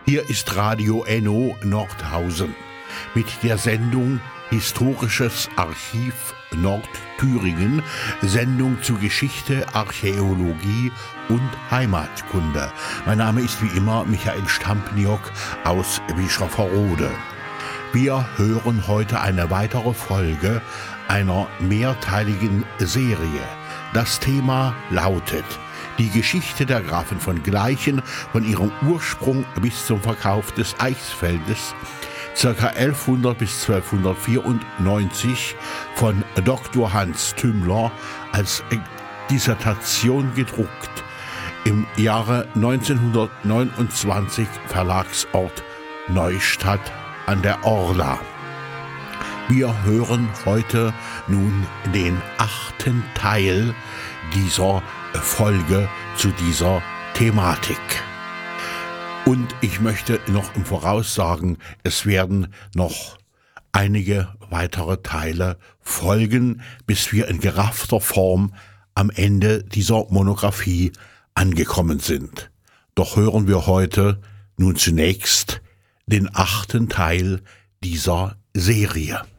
Hier ist Radio Enno Nordhausen mit der Sendung Historisches Archiv Nordthüringen, Sendung zu Geschichte, Archäologie und Heimatkunde. Mein Name ist wie immer Michael Stampniok aus Bischofferode. Wir hören heute eine weitere Folge einer mehrteiligen Serie. Das Thema lautet: Die Geschichte der Grafen von Gleichen von ihrem Ursprung bis zum Verkauf des Eichsfeldes, ca. 1100 bis 1294, von Dr. Hans Tümmler als Dissertation gedruckt, im Jahre 1929, Verlagsort Neustadt an der Orla. Wir hören heute nun den 8. Teil dieser Folge zu dieser Thematik. Und ich möchte noch im Voraus sagen, es werden noch einige weitere Teile folgen, bis wir in geraffter Form am Ende dieser Monographie angekommen sind. Doch hören wir heute nun zunächst den 8. Teil dieser Serie.